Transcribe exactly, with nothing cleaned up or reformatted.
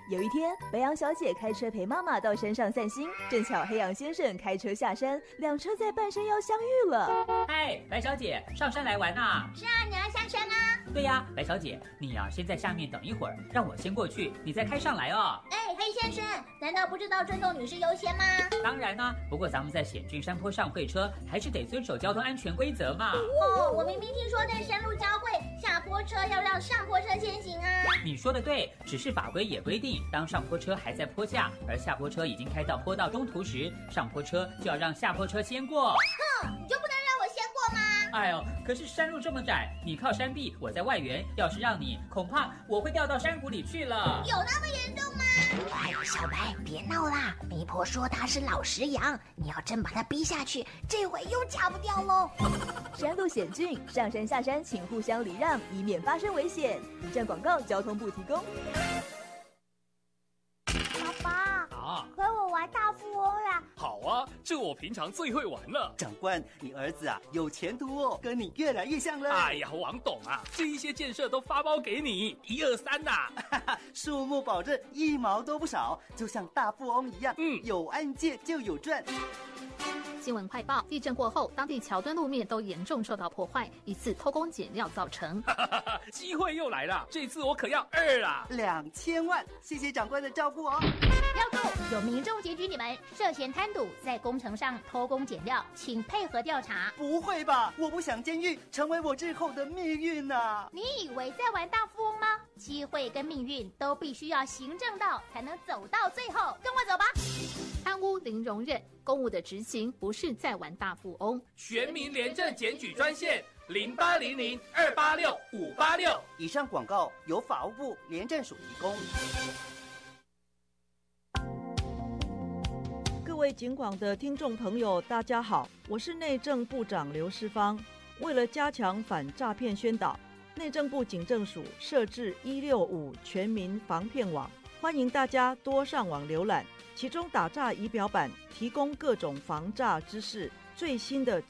有一天，白羊小姐开车陪妈妈到山上散心，正巧黑羊先生开车下山，两车在半山腰相遇了。 嗨，白小姐，上山来玩啊？ 是啊，你要下山啊？ 对呀，白小姐，你啊先在下面等一会儿，让我先过去，你再开上来哦。 哎，黑先生，难道不知道尊重女士优先吗？ 当然啦、啊，不过咱们在险峻山坡上会车，还是得遵守交通安全规则嘛。 哦，我明明听说在山路交汇，下坡车要让上坡车先行啊。 你说的对，只是法规也规定，当上坡车还在坡下，而下坡车已经开到坡道中途时，上坡车就要让下坡车先过。 哼，你就不能让我先过吗？ 哎呦，可是山路这么窄，你靠山壁，我在外缘，要是让你，恐怕我会掉到山谷里去了。 有那么严重吗？ 哎呀，小白，别闹啦！媒婆说他是老实羊，你要真把他逼下去，这回又假不掉喽。 山路险峻，上山下山请互相礼让，以免发生危险。以上广告，交通部提供。 爸爸， 啊， 陪我玩大富翁啦！ 好啊，这我平常最会玩了。 长官，你儿子啊有前途哦，跟你越来越像了。 哎呀，王董啊，这一些建设都发包给你，一二三呐、 啊，数目保证一毛都不少，就像大富翁一样。嗯，有案件就有赚。 新闻快报：地震过后，当地桥墩路面都严重受到破坏，疑似偷工减料造成。 机会又来了，这次我可要二啦， 两千万！谢谢长官的照顾哦。 要注，有民众检举你们涉嫌贪赌，在工程上偷工减料，请配合调查。 不会吧？我不想监狱成为我日后的命运啊！ 你以为在玩大富翁吗？机会跟命运都必须要行正道，才能走到最后。跟我走吧。 贪污零容忍，公务的执行不是在玩大富翁。 全民廉政检举专线零八零零二八六五八六。 以上广告由法务部廉政署提供。 各位警广的听众朋友，大家好，我是内政部长刘世芳。为了加强反诈骗宣导，内政部警政署设置一六五全民防骗网，欢迎大家多上网浏览。其中打诈仪表板提供各种防诈知识、最新的